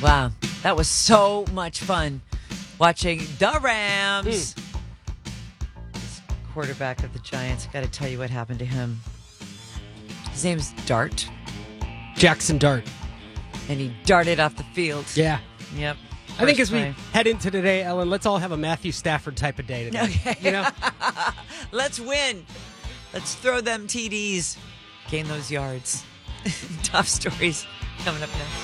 Wow, that was so much fun watching the Rams. This quarterback of the Giants, got to tell you what happened to him. His name's Dart, Jackson Dart. and he darted off the field. Yeah. Yep. I think First as we play. head into today, Ellen, let's all have a Matthew Stafford type of day today. Okay. You know? Let's win. Let's throw them TDs. Gain those yards. Top stories coming up next.